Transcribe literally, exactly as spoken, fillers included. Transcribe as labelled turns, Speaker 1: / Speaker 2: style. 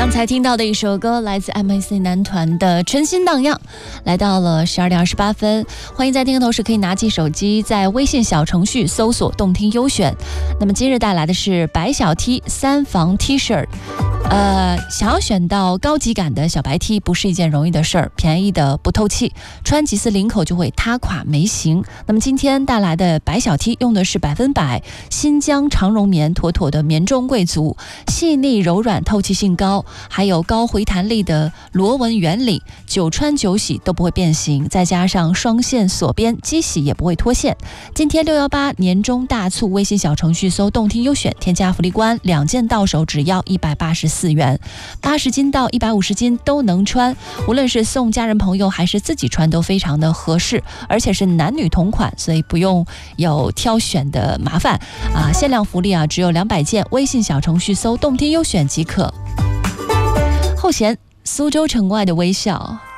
Speaker 1: 刚才听到的一首歌来自 M A C 男团的《春心荡漾》，来到了十二点二十八分。欢迎在听的同时可以拿起手机，在微信小程序搜索动听优选。那么今日带来的是白小 T 三防 T 恤。呃，想要选到高级感的小白 T 不是一件容易的事儿，便宜的不透气，穿几次领口就会塌垮没型。那么今天带来的白小 T 用的是百分百新疆长绒棉，妥妥的棉中贵族，细腻柔软，透气性高，还有高回弹力的螺纹原理，久穿久洗都不会变形，再加上双线锁边，机洗也不会脱线。今天六一八年中大促，微信小程序搜动听优选，添加福利官，两件到手只要一百八十四元，八十斤到一百五十斤都能穿，无论是送家人朋友还是自己穿都非常的合适，而且是男女同款，所以不用有挑选的麻烦啊！限量福利啊，只有两百件，微信小程序搜动听优选即可。后弦苏州城外的微笑。